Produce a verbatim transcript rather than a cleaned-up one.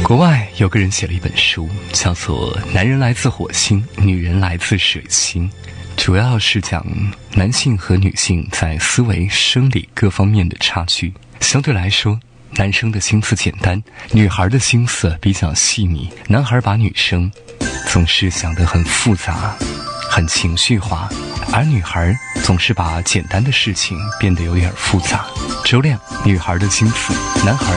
国外有个人写了一本书，叫做《男人来自火星，女人来自水星》，主要是讲男性和女性在思维、生理各方面的差距。相对来说，男生的心思简单，女孩的心思比较细腻。男孩把女生总是想得很复杂，很情绪化，而女孩总是把简单的事情变得有点复杂。收敛女孩的心思，男孩